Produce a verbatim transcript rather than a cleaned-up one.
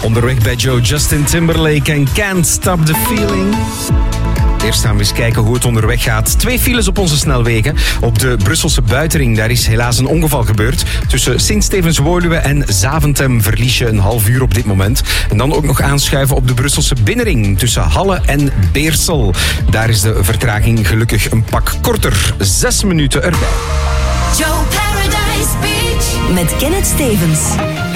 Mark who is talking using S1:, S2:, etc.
S1: Onderweg bij Joe, Justin Timberlake en Can't Stop the Feeling. Eerst gaan we eens kijken hoe het onderweg gaat. Twee files op onze snelwegen. Op de Brusselse Buitenring, daar is helaas een ongeval gebeurd. Tussen Sint-Stevens-Woluwe en Zaventem verlies je een half uur op dit moment. En dan ook nog aanschuiven op de Brusselse Binnenring tussen Halle en Beersel. Daar is de vertraging gelukkig een pak korter. Zes minuten erbij.
S2: Joe Paradise Beach met Kenneth Stevens.